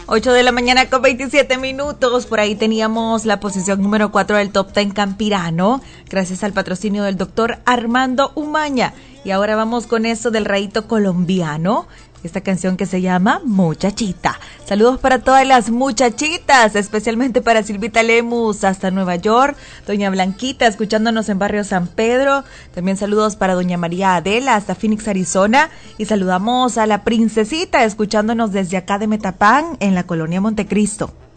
8 de la mañana con 27 minutos. Por ahí teníamos la posición número 4 del Top 10 Campirano, gracias al patrocinio del doctor Armando Umaña. Y ahora vamos con eso del rayito colombiano. Esta canción que se llama Muchachita. Saludos para todas las muchachitas, especialmente para Silvita Lemus hasta Nueva York, doña Blanquita escuchándonos en barrio San Pedro. También saludos para doña María Adela hasta Phoenix, Arizona. Y saludamos a la princesita escuchándonos desde acá de Metapán en la colonia Montecristo.